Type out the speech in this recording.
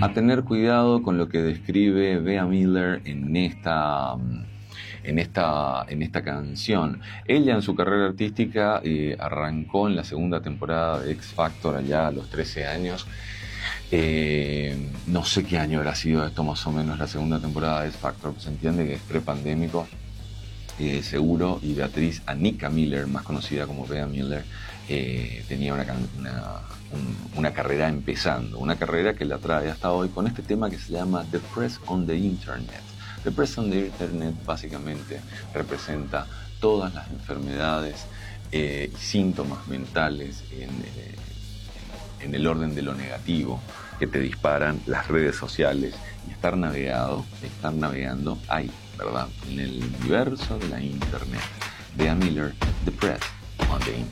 a tener cuidado con lo que describe Bea Miller en esta canción. Ella en su carrera artística arrancó en la segunda temporada de X Factor allá a los 13 años. No sé qué año habrá sido esto más o menos, la segunda temporada de X Factor, se entiende que es prepandémico, seguro, y Beatriz Anika Miller, más conocida como Bea Miller, tenía una carrera empezando, una carrera que la trae hasta hoy con este tema que se llama The Press on the Internet. The Press on the Internet básicamente representa todas las enfermedades y síntomas mentales en el orden de lo negativo que te disparan las redes sociales y estar navegando ahí, ¿verdad? En el universo de la Internet. Bea Miller, The Press on the Internet.